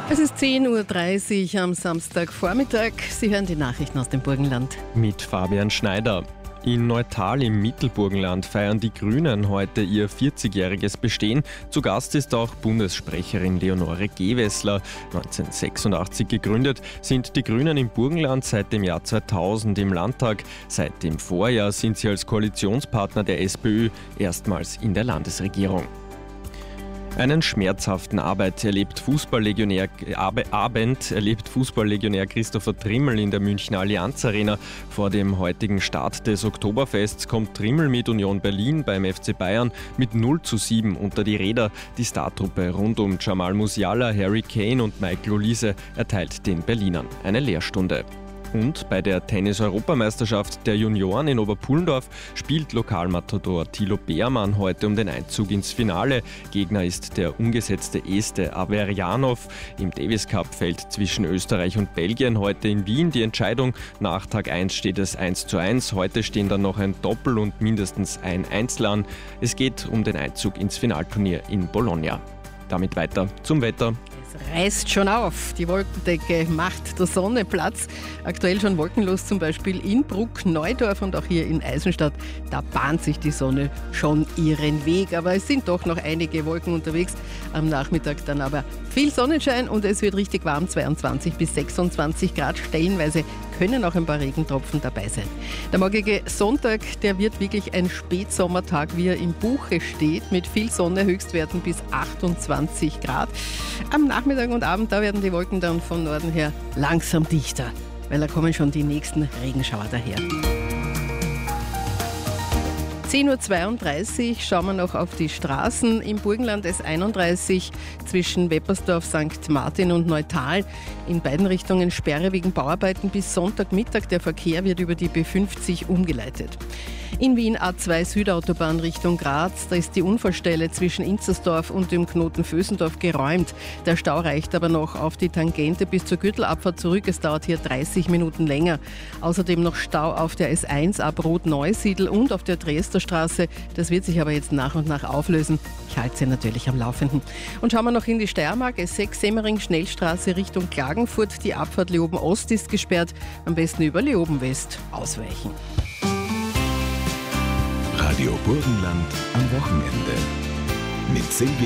Es ist 10.30 Uhr am Samstagvormittag. Sie hören die Nachrichten aus dem Burgenland. Mit Fabian Schneider. In Neutal im Mittelburgenland feiern die Grünen heute ihr 40-jähriges Bestehen. Zu Gast ist auch Bundessprecherin Leonore Gewessler. 1986 gegründet sind die Grünen im Burgenland seit dem Jahr 2000 im Landtag. Seit dem Vorjahr sind sie als Koalitionspartner der SPÖ erstmals in der Landesregierung. Einen schmerzhaften Abend erlebt Fußballlegionär Christopher Trimmel in der Münchner Allianz Arena. Vor dem heutigen Start des Oktoberfests kommt Trimmel mit Union Berlin beim FC Bayern mit 0:7 unter die Räder. Die Startruppe rund um Jamal Musiala, Harry Kane und Michael Olise erteilt den Berlinern eine Lehrstunde. Und bei der Tennis-Europameisterschaft der Junioren in Oberpullendorf spielt Lokalmatador Thilo Beermann heute um den Einzug ins Finale. Gegner ist der ungesetzte Este Averjanov. Im Davis Cup fällt zwischen Österreich und Belgien heute in Wien die Entscheidung. Nach Tag 1 steht es 1:1. Heute stehen dann noch ein Doppel und mindestens ein Einzel an. Es geht um den Einzug ins Finalturnier in Bologna. Damit weiter zum Wetter. Es reißt schon auf. Die Wolkendecke macht der Sonne Platz. Aktuell schon wolkenlos zum Beispiel in Bruck, Neudorf und auch hier in Eisenstadt. Da bahnt sich die Sonne schon ihren Weg. Aber es sind doch noch einige Wolken unterwegs. Am Nachmittag dann aber viel Sonnenschein und es wird richtig warm, 22 bis 26 Grad. Stellenweise können auch ein paar Regentropfen dabei sein. Der morgige Sonntag, der wird wirklich ein Spätsommertag, wie er im Buche steht, mit viel Sonne, Höchstwerten bis 28 Grad. Am Nachmittag und Abend, da werden die Wolken dann von Norden her langsam dichter, weil da kommen schon die nächsten Regenschauer daher. 10.32 Uhr schauen wir noch auf die Straßen. Im Burgenland S31 zwischen Weppersdorf, St. Martin und Neutal. In beiden Richtungen Sperre wegen Bauarbeiten bis Sonntagmittag. Der Verkehr wird über die B50 umgeleitet. In Wien A2 Südautobahn Richtung Graz. Da ist die Unfallstelle zwischen Inzersdorf und dem Knoten Vösendorf geräumt. Der Stau reicht aber noch auf die Tangente bis zur Gürtelabfahrt zurück. Es dauert hier 30 Minuten länger. Außerdem noch Stau auf der S1 ab Rot-Neusiedl und auf der Dresdner Straße. Das wird sich aber jetzt nach und nach auflösen. Ich halte Sie natürlich am Laufenden. Und schauen wir noch in die Steiermark. S6 Semmering Schnellstraße Richtung Klagenfurt. Die Abfahrt Leoben Ost ist gesperrt. Am besten über Leoben West ausweichen. Radio Burgenland am Wochenende mit Silvia